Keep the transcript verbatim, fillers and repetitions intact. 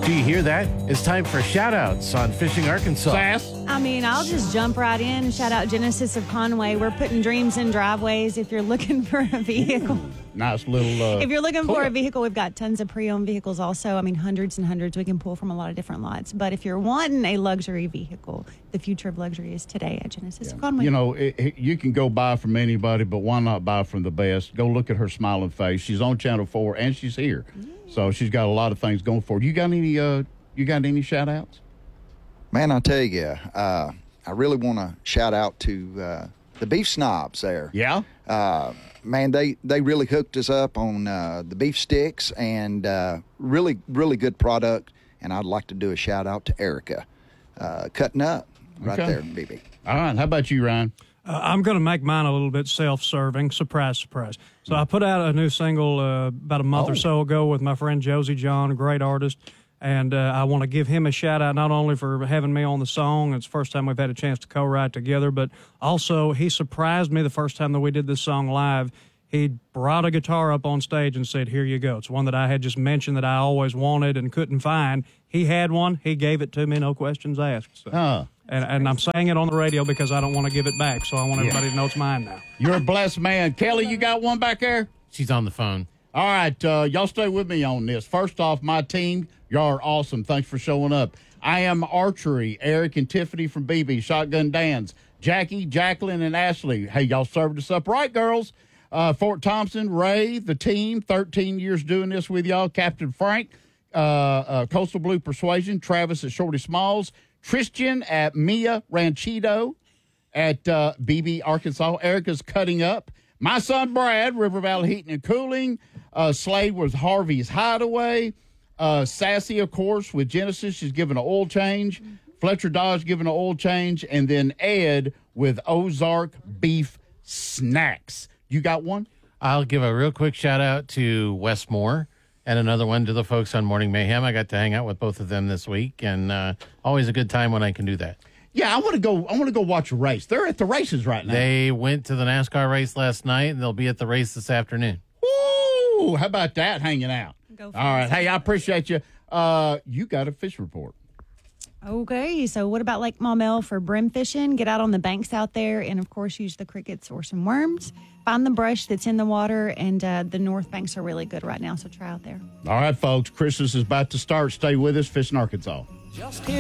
Do you hear that? It's time for shout-outs on Fishing Arkansas. Sass. I mean, I'll just jump right in. Shout out Genesis of Conway. We're putting dreams in driveways if you're looking for a vehicle. Ooh, nice little uh, If you're looking pull for a up. vehicle, we've got tons of pre-owned vehicles also. I mean, hundreds and hundreds we can pull from a lot of different lots. But if you're wanting a luxury vehicle, the future of luxury is today at Genesis of Conway. You know, it, it, you can go buy from anybody, but why not buy from the best? Go look at her smiling face. She's on Channel four, and she's here. Yeah. So she's got a lot of things going for her. You got any, uh, you got any shout-outs? Man, I tell you, uh, I really want to shout out to uh, the beef snobs there. Yeah? Uh, man, they, they really hooked us up on uh, the beef sticks, and uh, really, really good product. And I'd like to do a shout-out to Erica, uh, cutting up right Okay. there, B B. All right. How about you, Ryan? Uh, I'm going to make mine a little bit self-serving. Surprise, surprise. So I put out a new single uh, about a month Oh. or so ago with my friend Josie John, a great artist. And uh, I want to give him a shout-out not only for having me on the song. It's the first time we've had a chance to co-write together, but also he surprised me the first time that we did this song live. He brought a guitar up on stage and said, here you go. It's one that I had just mentioned that I always wanted and couldn't find. He had one. He gave it to me, no questions asked. So. Huh. And, and I'm saying it on the radio because I don't want to give it back, so I want everybody to know it's mine now. You're a blessed man. Kelly, you got one back there? She's on the phone. All right, uh, y'all stay with me on this. First off, my team, y'all are awesome. Thanks for showing up. I Am Archery, Eric and Tiffany from B B, Shotgun Dan's, Jackie, Jacqueline, and Ashley. Hey, y'all served us up right, girls. Uh, Fort Thompson, Ray, the team, thirteen years doing this with y'all. Captain Frank, uh, uh, Coastal Blue Persuasion, Travis at Shorty Smalls, Tristan at Mia Ranchito at uh, B B, Arkansas. Erica's Cutting Up. My son, Brad, River Valley Heating and Cooling. Uh, Slade was Harvey's Hideaway. Uh, Sassy, of course, with Genesis. She's giving an oil change. Fletcher Dodge giving an oil change. And then Ed with Ozark Beef Snacks. You got one? I'll give a real quick shout-out to Wes Moore and another one to the folks on Morning Mayhem. I got to hang out with both of them this week, and uh, always a good time when I can do that. Yeah, I want to go. I want to go watch a race. They're at the races right now. They went to the NASCAR race last night, and they'll be at the race this afternoon. Woo! How about that? Hanging out. Go All for right. it. Hey, I appreciate you. Uh, you got a fish report. Okay, so what about Lake Maumelle for brim fishing? Get out on the banks out there and, of course, use the crickets or some worms. Find the brush that's in the water, and uh, the north banks are really good right now, so try out there. All right, folks. Christmas is about to start. Stay with us. Fishing Arkansas.